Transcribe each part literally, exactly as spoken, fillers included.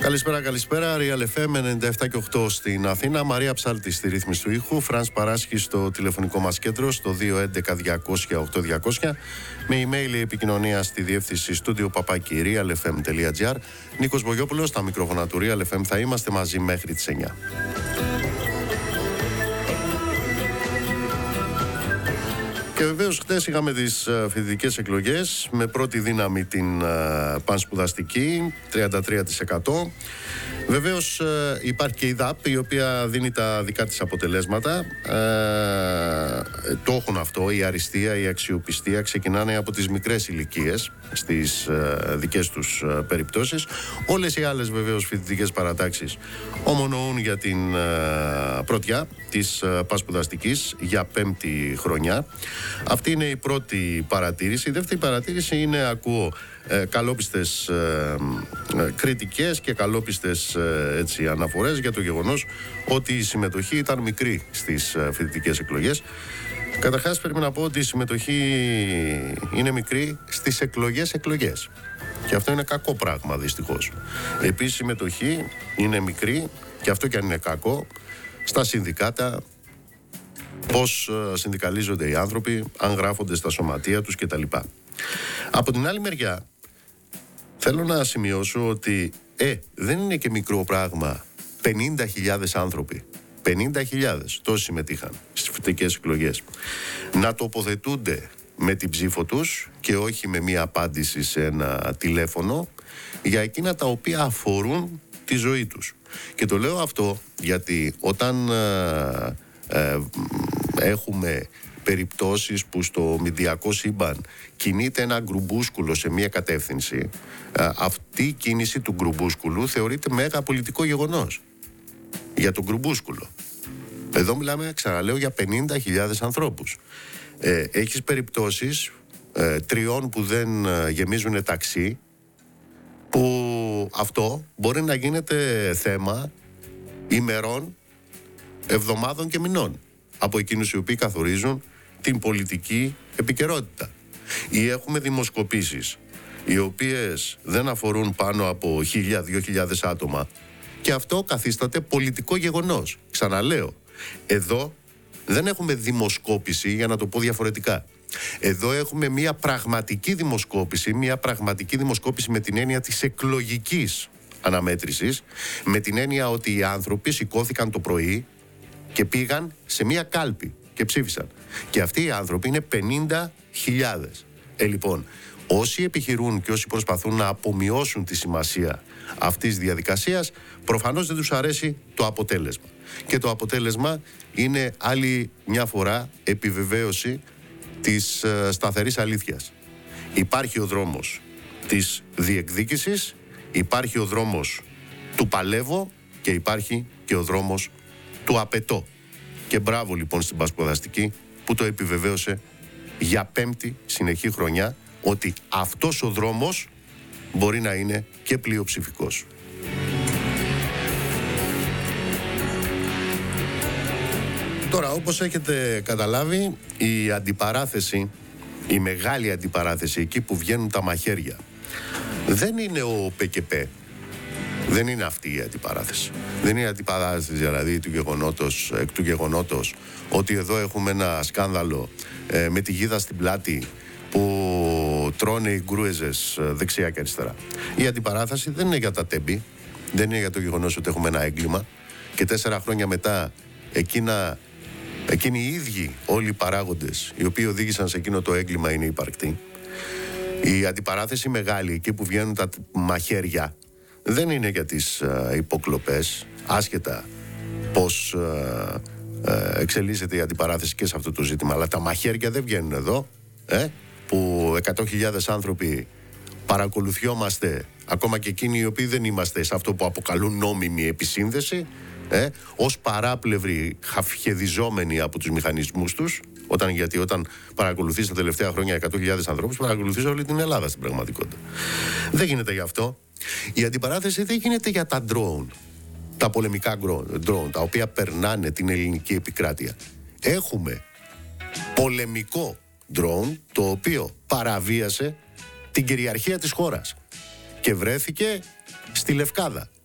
Καλησπέρα, καλησπέρα. Real εφ εμ ενενήντα επτά και οκτώ στην Αθήνα. Μαρία Ψάλτη στη ρύθμιση του ήχου. Φρανς Παράσχη στο τηλεφωνικό μας κέντρο στο δύο έντεκα διακόσια οκτώ διακόσια. Με email η επικοινωνία στη διεύθυνση στούντιο παπάκι real f m τελεία g r. Νίκος Μπογιόπουλος στα μικρόφωνα του Real εφ εμ. Θα είμαστε μαζί μέχρι τις εννιά. Και βεβαίως χτες είχαμε τις φοιτητικές εκλογές με πρώτη δύναμη την uh, πανσπουδαστική, τριάντα τρία τοις εκατό. Βεβαίως uh, υπάρχει και η ΔΑΠ, η οποία δίνει τα δικά της αποτελέσματα. Uh, το έχουν αυτό, η αριστεία, η αξιοπιστία ξεκινάνε από τις μικρές ηλικίες στις uh, δικές τους uh, περιπτώσεις. Όλες οι άλλες βεβαίως φοιτητικές παρατάξεις ομονοούν για την uh, πρωτιά της uh, πανσπουδαστικής για πέμπτη χρονιά. Αυτή είναι η πρώτη παρατήρηση. Η δεύτερη παρατήρηση είναι, ακούω ε, καλόπιστες ε, ε, κριτικές και καλόπιστες ε, έτσι, αναφορές για το γεγονός ότι η συμμετοχή ήταν μικρή στις ε, φοιτητικές εκλογές. Καταρχάς πρέπει να πω ότι η συμμετοχή είναι μικρή στις εκλογές εκλογές. Και αυτό είναι κακό πράγμα, δυστυχώς. Επίσης η συμμετοχή είναι μικρή, και αυτό και αν είναι κακό, στα συνδικάτα, πώς συνδικαλίζονται οι άνθρωποι, αν γράφονται στα σωματεία τους κτλ. Από την άλλη μεριά, θέλω να σημειώσω ότι ε, δεν είναι και μικρό πράγμα πενήντα χιλιάδες άνθρωποι, πενήντα χιλιάδες τόσοι συμμετείχαν στις φοιτητικές εκλογές, να τοποθετούνται με την ψήφο τους και όχι με μία απάντηση σε ένα τηλέφωνο για εκείνα τα οποία αφορούν τη ζωή τους. Και το λέω αυτό γιατί όταν ε, ε, έχουμε περιπτώσεις που στο μηντιακό σύμπαν κινείται ένα γκρουμπούσκουλο σε μία κατεύθυνση, αυτή η κίνηση του γκρουμπούσκουλου θεωρείται μέγα πολιτικό γεγονός για τον γκρουμπούσκουλο. Εδώ μιλάμε, ξαναλέω, για πενήντα χιλιάδες ανθρώπους. Ε, έχεις περιπτώσεις ε, τριών που δεν ε, γεμίζουν ταξί, που αυτό μπορεί να γίνεται θέμα ημερών, εβδομάδων και μηνών από εκείνους οι οποίοι καθορίζουν την πολιτική επικαιρότητα. Ή έχουμε δημοσκοπήσεις οι οποίες δεν αφορούν πάνω από χίλια με δύο χιλιάδες άτομα και αυτό καθίσταται πολιτικό γεγονός. Ξαναλέω, εδώ δεν έχουμε δημοσκόπηση, για να το πω διαφορετικά. Εδώ έχουμε μια πραγματική δημοσκόπηση, μια πραγματική δημοσκόπηση με την έννοια της εκλογικής αναμέτρησης, με την έννοια ότι οι άνθρωποι σηκώθηκαν το πρωί και πήγαν σε μία κάλπη και ψήφισαν. Και αυτοί οι άνθρωποι είναι πενήντα χιλιάδες. Ε, λοιπόν, όσοι επιχειρούν και όσοι προσπαθούν να απομειώσουν τη σημασία αυτής της διαδικασίας, προφανώς δεν τους αρέσει το αποτέλεσμα. Και το αποτέλεσμα είναι άλλη μια φορά επιβεβαίωση της ε, σταθερής αλήθειας. Υπάρχει ο δρόμος της διεκδίκησης, υπάρχει ο δρόμος του παλεύω και υπάρχει και ο δρόμος του απαιτώ. Και μπράβο λοιπόν στην πανσπουδαστική που το επιβεβαίωσε για πέμπτη συνεχή χρονιά ότι αυτός ο δρόμος μπορεί να είναι και πλειοψηφικός. Τώρα, όπως έχετε καταλάβει, η αντιπαράθεση, η μεγάλη αντιπαράθεση, εκεί που βγαίνουν τα μαχαίρια, δεν είναι ο ΠΚΠ. Δεν είναι αυτή η αντιπαράθεση. Δεν είναι αντιπαράθεση δηλαδή του γεγονότος, εκ του γεγονότος ότι εδώ έχουμε ένα σκάνδαλο ε, με τη γίδα στην πλάτη που τρώνε οι γκρούεζες δεξιά και αριστερά. Η αντιπαράθεση δεν είναι για τα τέμπη, δεν είναι για το γεγονός ότι έχουμε ένα έγκλημα και τέσσερα χρόνια μετά εκείνα, εκείνοι οι ίδιοι όλοι οι παράγοντες οι οποίοι οδήγησαν σε εκείνο το έγκλημα είναι υπαρκτοί. Η αντιπαράθεση μεγάλη, εκεί που βγαίνουν τα μαχαίρια, δεν είναι για τις uh, υποκλοπές, άσχετα πώς uh, uh, εξελίσσεται η αντιπαράθεση και σε αυτό το ζήτημα, αλλά τα μαχαίρια δεν βγαίνουν εδώ, ε, που εκατό χιλιάδες άνθρωποι παρακολουθιόμαστε, ακόμα και εκείνοι οι οποίοι δεν είμαστε σε αυτό που αποκαλούν νόμιμη επισύνδεση, ε, ως παράπλευροι χαφιεδιζόμενοι από τους μηχανισμούς τους, όταν, γιατί όταν παρακολουθείς τα τελευταία χρόνια εκατό χιλιάδες ανθρώπους, παρακολουθείς όλη την Ελλάδα στην πραγματικότητα. Δεν γίνεται γι' αυτό. Η αντιπαράθεση δεν γίνεται για τα drone, τα πολεμικά drone, τα οποία περνάνε την ελληνική επικράτεια. Έχουμε πολεμικό drone, το οποίο παραβίασε την κυριαρχία της χώρας και βρέθηκε στη Λευκάδα.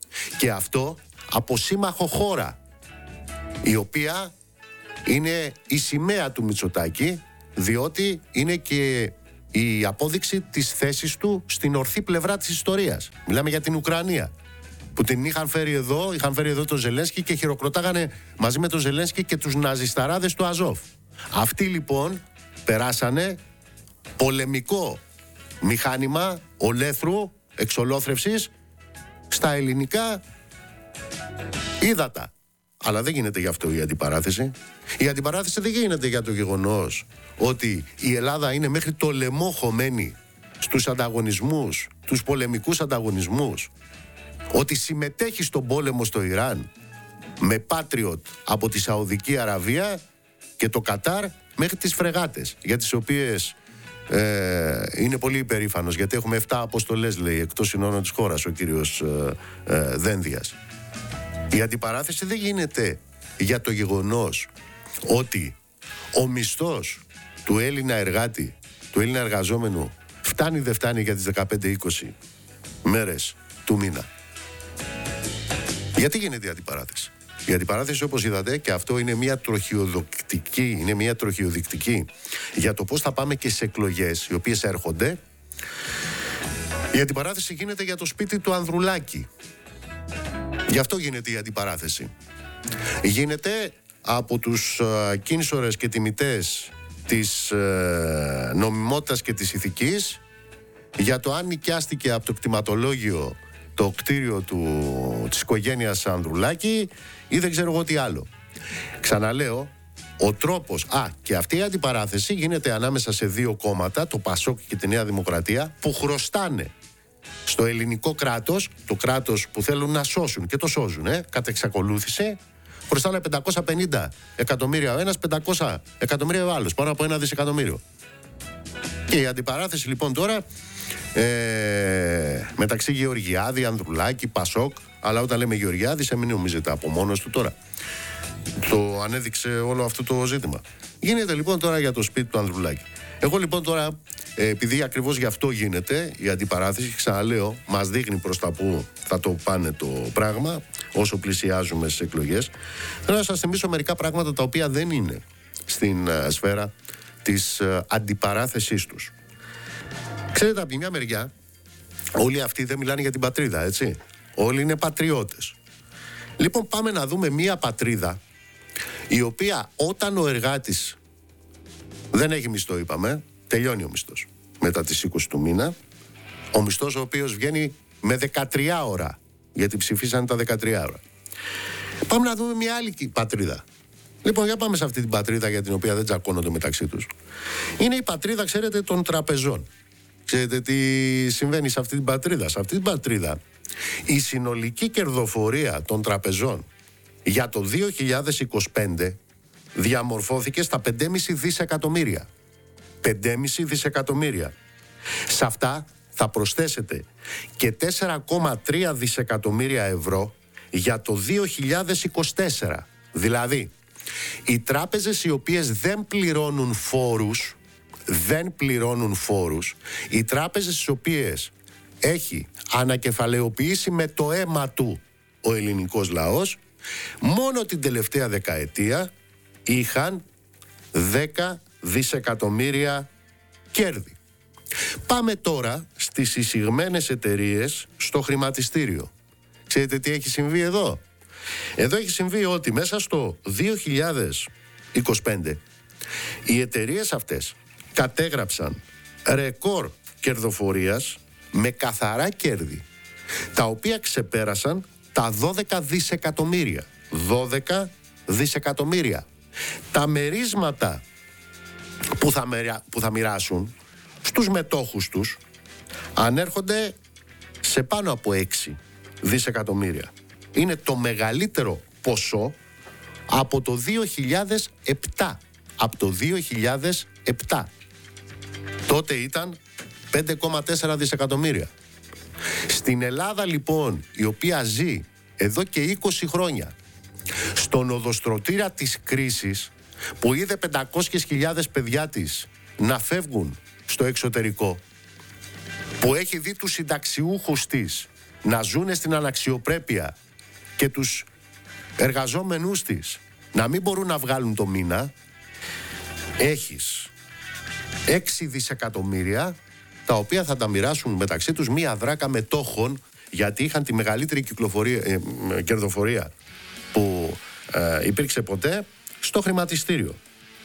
Και αυτό από σύμμαχο χώρα, η οποία είναι η σημαία του Μητσοτάκη, διότι είναι και η απόδειξη της θέσης του στην ορθή πλευρά της ιστορίας. Μιλάμε για την Ουκρανία, που την είχαν φέρει εδώ, είχαν φέρει εδώ τον Ζελένσκι και χειροκροτάγανε μαζί με τον Ζελένσκι και τους ναζισταράδες του Αζόφ. Αυτοί λοιπόν περάσανε πολεμικό μηχάνημα ολέθρου εξολόθρευσης στα ελληνικά ύδατα. Αλλά δεν γίνεται γι' αυτό η αντιπαράθεση. Η αντιπαράθεση δεν γίνεται για το γεγονός ότι η Ελλάδα είναι μέχρι το λαιμό χωμένη στους ανταγωνισμούς, τους πολεμικούς ανταγωνισμούς, ότι συμμετέχει στον πόλεμο στο Ιράν με Patriot από τη Σαουδική Αραβία και το Κατάρ μέχρι τις φρεγάτες, για τις οποίες ε, είναι πολύ υπερήφανος, γιατί έχουμε επτά αποστολές, λέει, εκτός συνόρων της χώρας ο κύριος ε, ε, Δένδιας. Η αντιπαράθεση δεν γίνεται για το γεγονός ότι ο μισθός του Έλληνα εργάτη, του Έλληνα εργαζόμενου, φτάνει δεν φτάνει για τις δεκαπέντε είκοσι μέρες του μήνα. Γιατί γίνεται η αντιπαράθεση? Η αντιπαράθεση, όπως είδατε, και αυτό είναι μια τροχιοδεικτική, είναι μια τροχιοδεικτική για το πώς θα πάμε και σε εκλογές οι οποίες έρχονται. Η αντιπαράθεση γίνεται για το σπίτι του Ανδρουλάκη. Γι' αυτό γίνεται η αντιπαράθεση. Γίνεται από τους uh, κίνσορες και τιμητές της uh, νομιμότητας και της ηθικής για το αν νοικιάστηκε από το κτηματολόγιο το κτίριο του, της οικογένειας Ανδρουλάκη ή δεν ξέρω εγώ τι άλλο. Ξαναλέω, ο τρόπος... Α, και αυτή η αντιπαράθεση γίνεται ανάμεσα σε δύο κόμματα, το Πασόκ και τη Νέα Δημοκρατία, που χρωστάνε στο ελληνικό κράτος, το κράτος που θέλουν να σώσουν και το σώζουν, ε, κατά εξακολούθηση, χρωστάνε πεντακόσια πενήντα εκατομμύρια ο ένας, πεντακόσια εκατομμύρια ο άλλος, πάνω από ένα δισεκατομμύριο. Και η αντιπαράθεση λοιπόν τώρα ε, μεταξύ Γεωργιάδη, Ανδρουλάκη, Πασόκ, αλλά όταν λέμε Γεωργιάδη, σε μην νομίζετε από μόνος του τώρα. Το ανέδειξε όλο αυτό το ζήτημα. Γίνεται λοιπόν τώρα για το σπίτι του Ανδρουλάκη. Εγώ λοιπόν τώρα, επειδή ακριβώς γι' αυτό γίνεται η αντιπαράθεση, ξαναλέω, μας δείχνει προς τα που θα το πάνε το πράγμα όσο πλησιάζουμε στις εκλογές, θέλω να σας θυμίσω μερικά πράγματα τα οποία δεν είναι στην uh, σφαίρα της uh, αντιπαράθεσής τους. Ξέρετε, από τη μια μεριά όλοι αυτοί δεν μιλάνε για την πατρίδα, έτσι. Όλοι είναι πατριώτες. Λοιπόν, πάμε να δούμε μια πατρίδα η οποία όταν ο εργάτης δεν έχει μισθό, είπαμε, τελειώνει ο μισθός μετά τις είκοσι του μήνα, ο μισθός ο οποίος βγαίνει με δεκατρία ώρα, γιατί ψηφίσανε τα δεκατρία ώρα. Πάμε να δούμε μια άλλη πατρίδα. Λοιπόν, για πάμε σε αυτή την πατρίδα για την οποία δεν τσακώνονται μεταξύ τους. Είναι η πατρίδα, ξέρετε, των τραπεζών. Ξέρετε τι συμβαίνει σε αυτή την πατρίδα? Σε αυτή την πατρίδα η συνολική κερδοφορία των τραπεζών για το δύο χιλιάδες είκοσι πέντε διαμορφώθηκε στα πέντε κόμμα πέντε δισεκατομμύρια. πέντε κόμμα πέντε δισεκατομμύρια. Σε αυτά θα προσθέσετε και τέσσερα κόμμα τρία δισεκατομμύρια ευρώ για το δύο χιλιάδες είκοσι τέσσερα. Δηλαδή, οι τράπεζες οι οποίες δεν πληρώνουν φόρους, δεν πληρώνουν φόρους, οι τράπεζες τις οποίες έχει ανακεφαλαιοποιήσει με το αίμα του ο ελληνικός λαός, μόνο την τελευταία δεκαετία είχαν δέκα δισεκατομμύρια κέρδη. Πάμε τώρα στις εισηγμένες εταιρείες στο χρηματιστήριο. Ξέρετε τι έχει συμβεί εδώ? Εδώ έχει συμβεί ότι μέσα στο δύο χιλιάδες είκοσι πέντε οι εταιρείες αυτές κατέγραψαν ρεκόρ κερδοφορίας με καθαρά κέρδη, τα οποία ξεπέρασαν τα δώδεκα δισεκατομμύρια. δώδεκα δισεκατομμύρια. Τα μερίσματα που θα, μεριά, που θα μοιράσουν στους μετόχους τους ανέρχονται σε πάνω από έξι δισεκατομμύρια. Είναι το μεγαλύτερο ποσό από το δύο χιλιάδες επτά. Από το δύο χιλιάδες επτά. Τότε ήταν πέντε κόμμα τέσσερα δισεκατομμύρια. Στην Ελλάδα λοιπόν, η οποία ζει εδώ και είκοσι χρόνια στον οδοστρωτήρα της κρίσης, που είδε πεντακόσιες χιλιάδες παιδιά της να φεύγουν στο εξωτερικό, που έχει δει τους συνταξιούχους της να ζουν στην αναξιοπρέπεια και τους εργαζόμενούς της να μην μπορούν να βγάλουν το μήνα, έχεις έξι δισεκατομμύρια τα οποία θα τα μοιράσουν μεταξύ τους μία δράκα μετόχων, γιατί είχαν τη μεγαλύτερη κυκλοφορία, ε, κερδοφορία που ε, υπήρξε ποτέ στο χρηματιστήριο.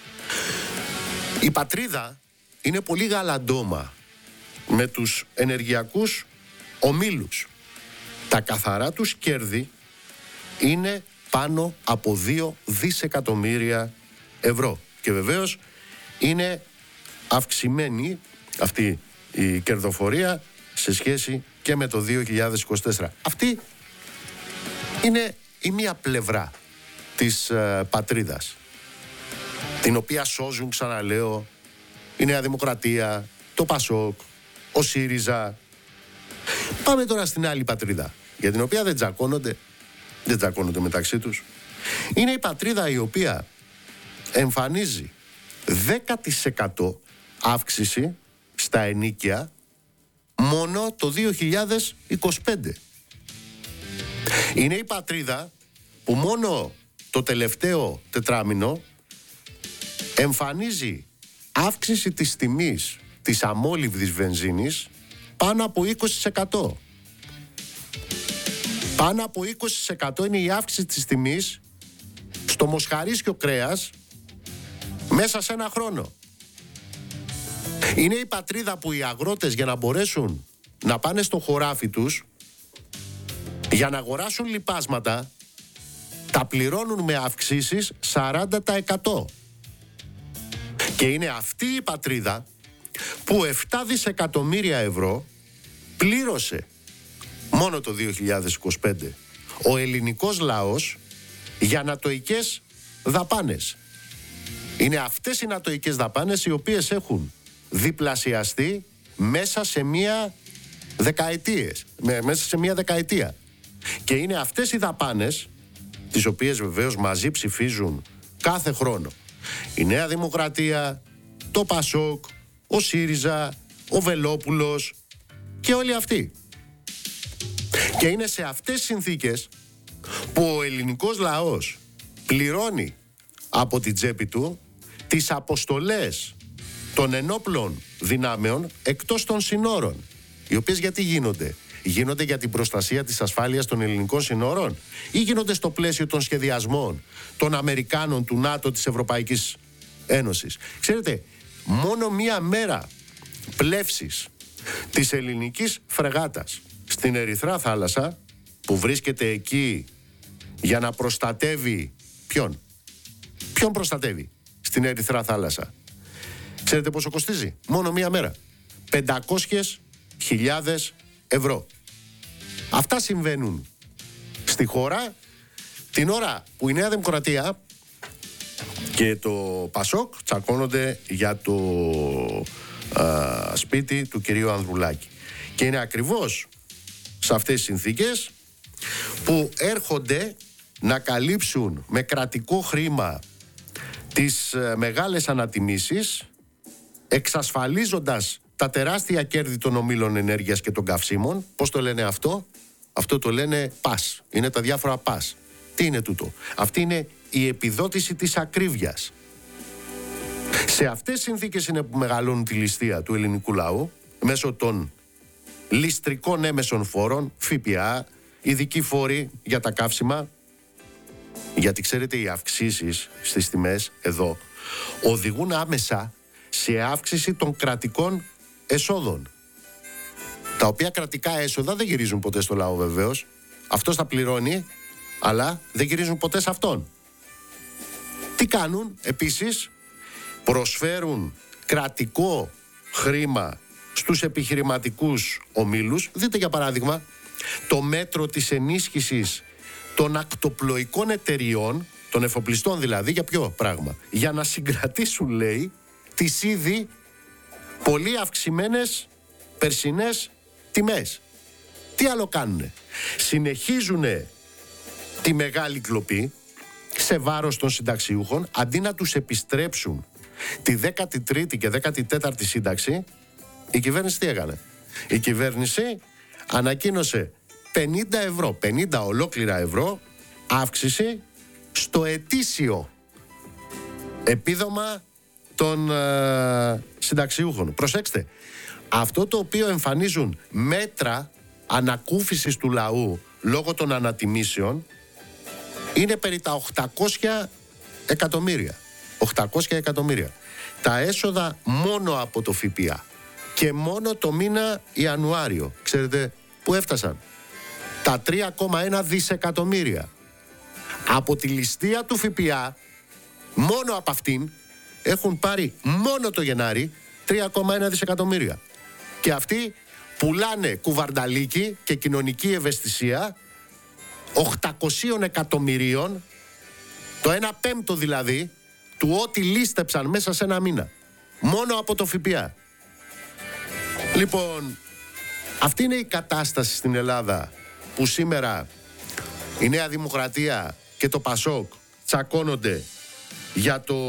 Η πατρίδα είναι πολύ γαλαντόμα με τους ενεργειακούς ομίλους. Τα καθαρά τους κέρδη είναι πάνω από δύο δισεκατομμύρια ευρώ. Και βεβαίως είναι αυξημένη αυτή η κερδοφορία σε σχέση και με το δύο χιλιάδες είκοσι τέσσερα. Αυτή είναι η μία πλευρά της ε, πατρίδας, την οποία σώζουν, ξαναλέω, η Νέα Δημοκρατία, το Πασόκ, ο ΣΥΡΙΖΑ. Πάμε τώρα στην άλλη πατρίδα, για την οποία δεν τσακώνονται, δεν τσακώνονται μεταξύ τους. Είναι η πατρίδα η οποία εμφανίζει δέκα τοις εκατό αύξηση στα ενοίκια μόνο το δύο χιλιάδες είκοσι πέντε. Είναι η πατρίδα που μόνο το τελευταίο τετράμινο εμφανίζει αύξηση της τιμής της αμόλυβδης βενζίνης πάνω από είκοσι τοις εκατό. Πάνω από είκοσι τοις εκατό είναι η αύξηση της τιμής στο μοσχαρίσιο κρέας μέσα σε ένα χρόνο. Είναι η πατρίδα που οι αγρότες, για να μπορέσουν να πάνε στο χωράφι τους, για να αγοράσουν λιπάσματα, τα πληρώνουν με αυξήσεις σαράντα τοις εκατό. Και είναι αυτή η πατρίδα που επτά δισεκατομμύρια ευρώ πλήρωσε μόνο το δύο χιλιάδες είκοσι πέντε ο ελληνικός λαός για νατοικές δαπάνες. Είναι αυτές οι νατοικές δαπάνες οι οποίες έχουν διπλασιαστεί μέσα σε μία δεκαετίες, μέσα σε μία δεκαετία. Και είναι αυτές οι δαπάνες, τις οποίες βεβαίως μαζί ψηφίζουν κάθε χρόνο η Νέα Δημοκρατία, το Πασόκ, ο ΣΥΡΙΖΑ, ο Βελόπουλος και όλοι αυτοί. Και είναι σε αυτές τις συνθήκες που ο ελληνικός λαός πληρώνει από την τσέπη του τις αποστολές των ενόπλων δυνάμεων εκτός των συνόρων, οι οποίες γιατί γίνονται? Γίνονται για την προστασία της ασφάλειας των ελληνικών συνόρων ή γίνονται στο πλαίσιο των σχεδιασμών των Αμερικάνων, του ΝΑΤΟ, της Ευρωπαϊκής Ένωσης? Ξέρετε, μόνο μία μέρα πλεύσης της ελληνικής φρεγάτας στην Ερυθρά θάλασσα, που βρίσκεται εκεί για να προστατεύει ποιον? Ποιον προστατεύει στην Ερυθρά θάλασσα? Ξέρετε πόσο κοστίζει? Μόνο μία μέρα πεντακόσιες χιλιάδες ευρώ. Αυτά συμβαίνουν στη χώρα την ώρα που η Νέα Δημοκρατία και το Πασόκ τσακώνονται για το α, σπίτι του κυρίου Ανδρουλάκη. Και είναι ακριβώς σε αυτές τις συνθήκες που έρχονται να καλύψουν με κρατικό χρήμα τις ε, μεγάλες ανατιμήσεις, εξασφαλίζοντας τα τεράστια κέρδη των ομίλων ενέργειας και των καυσίμων. Πώς το λένε αυτό? Αυτό το λένε πας. Είναι τα διάφορα πας. Τι είναι τούτο? Αυτή είναι η επιδότηση της ακρίβειας. Σε αυτές τις συνθήκες είναι που μεγαλώνουν τη ληστεία του ελληνικού λαού μέσω των ληστρικών έμεσων φόρων, ΦΠΑ, ειδικοί φόροι για τα καύσιμα. Γιατί ξέρετε, οι αυξήσεις στις τιμές εδώ οδηγούν άμεσα σε αύξηση των κρατικών εσόδων, τα οποία κρατικά έσοδα δεν γυρίζουν ποτέ στο λαό βεβαίως. Αυτός τα πληρώνει, αλλά δεν γυρίζουν ποτέ σε αυτόν. Τι κάνουν επίσης? Προσφέρουν κρατικό χρήμα στους επιχειρηματικούς ομίλους. Δείτε για παράδειγμα το μέτρο της ενίσχυσης των ακτοπλοϊκών εταιριών, των εφοπλιστών δηλαδή. Για ποιο πράγμα? Για να συγκρατήσουν, λέει, τις ήδη πολύ αυξημένες περσινές τιμές. Τι άλλο κάνουνε? Συνεχίζουνε τη μεγάλη κλοπή σε βάρος των συνταξιούχων, αντί να τους επιστρέψουν τη δέκατη τρίτη και δέκατη τέταρτη σύνταξη. Η κυβέρνηση τι έκανε? Η κυβέρνηση ανακοίνωσε πενήντα ευρώ, πενήντα ολόκληρα ευρώ αύξηση στο ετήσιο επίδομα των ε, συνταξιούχων. Προσέξτε, αυτό το οποίο εμφανίζουν μέτρα ανακούφισης του λαού λόγω των ανατιμήσεων είναι περί τα οκτακόσια εκατομμύρια. οκτακόσια εκατομμύρια. Τα έσοδα μόνο από το ΦΠΑ και μόνο το μήνα Ιανουάριο, ξέρετε που έφτασαν? Τα τρία κόμμα ένα δισεκατομμύρια. Από τη ληστεία του ΦΠΑ, μόνο από αυτήν, έχουν πάρει μόνο το Γενάρη τρία κόμμα ένα δισεκατομμύρια. Και αυτοί πουλάνε κουβαρνταλίκι και κοινωνική ευαισθησία οκτακόσια εκατομμυρίων, το ένα πέμπτο δηλαδή του ό,τι λίστεψαν μέσα σε ένα μήνα, μόνο από το ΦΠΑ. Λοιπόν, αυτή είναι η κατάσταση στην Ελλάδα, που σήμερα η Νέα Δημοκρατία και το Πασόκ τσακώνονται για το,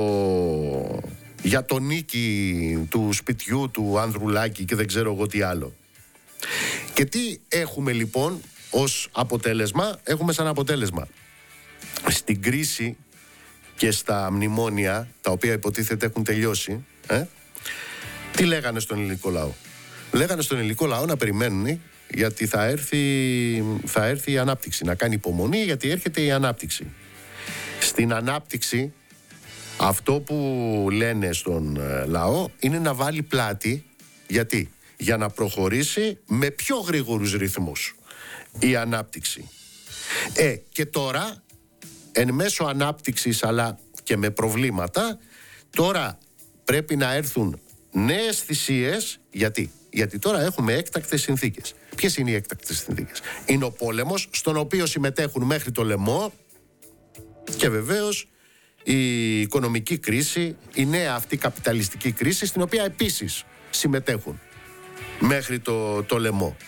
για το νίκη του σπιτιού του Ανδρουλάκη και δεν ξέρω εγώ τι άλλο. Και τι έχουμε λοιπόν ως αποτέλεσμα? Έχουμε σαν αποτέλεσμα στην κρίση και στα μνημόνια, τα οποία υποτίθεται έχουν τελειώσει, ε, τι λέγανε στον ελληνικό λαό? Λέγανε στον ελληνικό λαό να περιμένουν, γιατί θα έρθει, θα έρθει η ανάπτυξη, να κάνει υπομονή γιατί έρχεται η ανάπτυξη. Στην ανάπτυξη αυτό που λένε στον λαό είναι να βάλει πλάτη. Γιατί? Για να προχωρήσει με πιο γρήγορους ρυθμούς η ανάπτυξη. Ε, και τώρα εν μέσω ανάπτυξης αλλά και με προβλήματα, τώρα πρέπει να έρθουν νέες θυσίες. Γιατί? Γιατί τώρα έχουμε έκτακτες συνθήκες. Ποιες είναι οι έκτακτες συνθήκες? Είναι ο πόλεμος, στον οποίο συμμετέχουν μέχρι το λαιμό, και βεβαίως η οικονομική κρίση, η νέα αυτή καπιταλιστική κρίση, στην οποία επίσης συμμετέχουν μέχρι το, το λαιμό.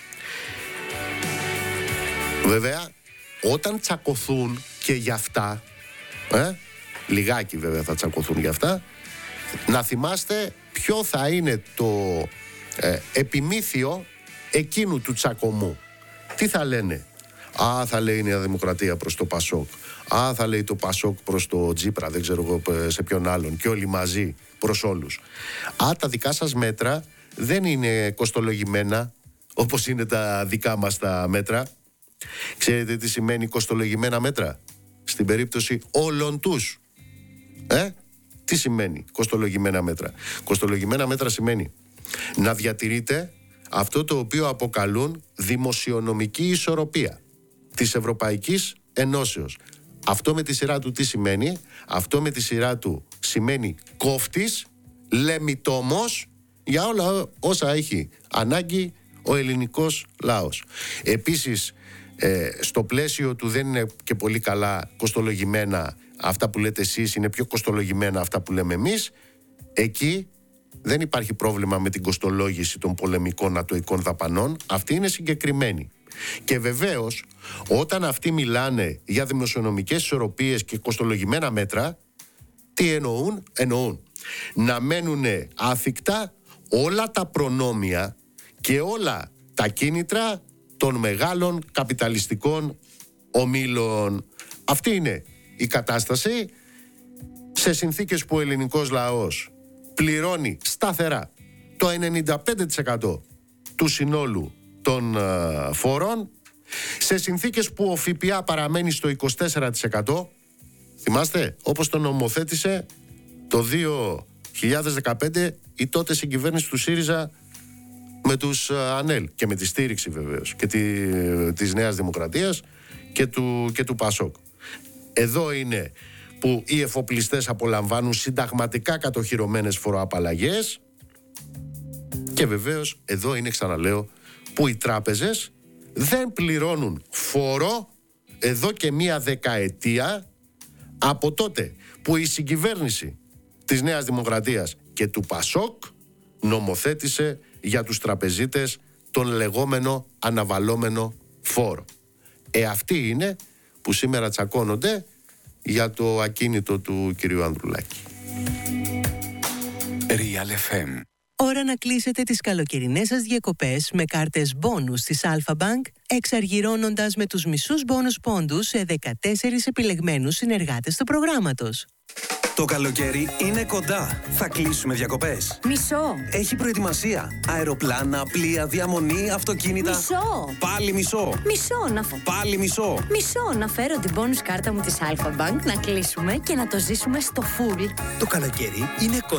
Βέβαια, όταν τσακωθούν και για αυτά, ε, λιγάκι βέβαια θα τσακωθούν για αυτά, να θυμάστε ποιο θα είναι το ε, επιμήθειο εκείνου του τσακωμού. Τι θα λένε? Α, θα λέει η Νέα Δημοκρατία προς το Πασόκ. Α, θα λέει το Πασόκ προς το Τζίπρα, δεν ξέρω εγώ σε ποιον άλλον. Και όλοι μαζί προς όλους. Α, τα δικά σας μέτρα δεν είναι κοστολογημένα όπως είναι τα δικά μας τα μέτρα. Ξέρετε τι σημαίνει κοστολογημένα μέτρα? Στην περίπτωση όλων τους. Ε, τι σημαίνει κοστολογημένα μέτρα? Κοστολογημένα μέτρα σημαίνει να διατηρείτε αυτό το οποίο αποκαλούν δημοσιονομική ισορροπία της Ευρωπαϊκής Ενώσεως. Αυτό με τη σειρά του τι σημαίνει? Αυτό με τη σειρά του σημαίνει κόφτης, λεμιτόμος για όλα όσα έχει ανάγκη ο ελληνικός λαός. Επίσης, ε, στο πλαίσιο του δεν είναι και πολύ καλά κοστολογημένα αυτά που λέτε εσείς, είναι πιο κοστολογημένα αυτά που λέμε εμείς. Εκεί δεν υπάρχει πρόβλημα με την κοστολόγηση των πολεμικών ατοικών δαπανών. Αυτή είναι συγκεκριμένη. Και βεβαίως, όταν αυτοί μιλάνε για δημοσιονομικές ισορροπίες και κοστολογημένα μέτρα, τι εννοούν? Εννοούν να μένουν άθικτα όλα τα προνόμια και όλα τα κίνητρα των μεγάλων καπιταλιστικών ομίλων. Αυτή είναι η κατάσταση σε συνθήκες που ο ελληνικός λαός πληρώνει σταθερά το ενενήντα πέντε τοις εκατό του συνόλου των uh, φόρων, σε συνθήκες που ο ΦΠΑ παραμένει στο είκοσι τέσσερα τοις εκατό. Θυμάστε, όπως το νομοθέτησε το δύο χιλιάδες δεκαπέντε η τότε συγκυβέρνηση του ΣΥΡΙΖΑ με τους uh, ΑΝΕΛ και με τη στήριξη βεβαίως και τη, της Νέας Δημοκρατίας και του, και του Πασόκ. Εδώ είναι που οι εφοπλιστές απολαμβάνουν συνταγματικά κατοχυρωμένες φοροαπαλλαγές, και βεβαίως εδώ είναι, ξαναλέω, που οι τράπεζες δεν πληρώνουν φόρο εδώ και μία δεκαετία, από τότε που η συγκυβέρνηση της Νέας Δημοκρατίας και του Πασόκ νομοθέτησε για τους τραπεζίτες τον λεγόμενο αναβαλόμενο φόρο. Ε, αυτοί είναι που σήμερα τσακώνονται για το ακίνητο του κυρίου Ανδρουλάκη. Real εφ εμ Ώρα να κλείσετε τις καλοκαιρινές σας διακοπές με κάρτες μπόνους της Alpha Bank, εξαργυρώνοντας με τους μισούς μπόνους πόντους σε δεκατέσσερις επιλεγμένους συνεργάτες του προγράμματος. Το καλοκαίρι είναι κοντά. Θα κλείσουμε διακοπές. Μισό. Έχει προετοιμασία. Αεροπλάνα, πλοία, διαμονή, αυτοκίνητα. Μισό. Πάλι μισό. Μισό να φω. Πάλι μισό. Μισό να φέρω την bonus κάρτα μου της Alpha Bank, να κλείσουμε και να το ζήσουμε στο full. Το καλοκαίρι είναι κοντά.